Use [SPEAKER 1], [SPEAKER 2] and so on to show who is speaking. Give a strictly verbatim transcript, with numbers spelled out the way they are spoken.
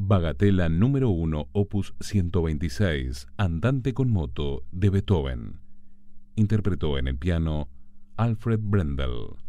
[SPEAKER 1] Bagatela número uno, opus ciento veintiséis, Andante con moto, de Beethoven. Interpretó en el piano Alfred Brendel.